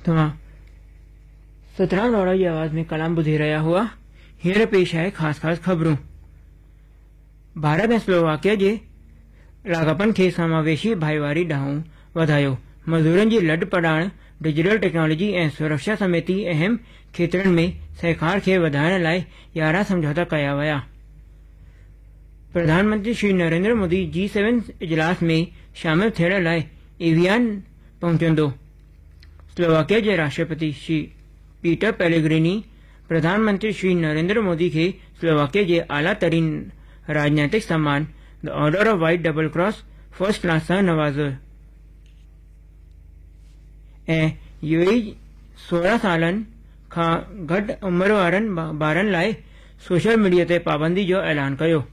तव्हां 17 नवड़ा जी आवाज़ में कलाम ॿुधी रहिया हुआ। हींअर पेश आहे ख़ासि ख़बरूं। भारत ऐं स्लोवाकिया जे लाॻापन खे समावेशी भाईवारी ॾांहुं वधायो। मज़दूरनि जी लॾ पढ़ाइण, डिजिटल टेक्नोलॉजी ऐं सुरक्षा समेती अहम खेत्रनि में सहकार खे वधाइण लाइ 11 समझौता कया विया। प्रधानमंत्री श्री नरेंद्र मोदी G7 इजलास में शामिल थियण लाइ एवियान पहुचंदो। स्लोवाकिया जे राष्ट्रपति श्री पीटर पेलेग्रिनी प्रधानमंत्री श्री नरेंद्र मोदी खे स्लोवाकिया जे आला तरीन राजनैतिक सम्मान the order of white double cross first class सां नवाज़ो ऐं UAE 16 सालनि खां घटि उमिरि वारनि ॿारनि लाइ सोशल मीडिया ते पाबंदी जो ऐलान कयो।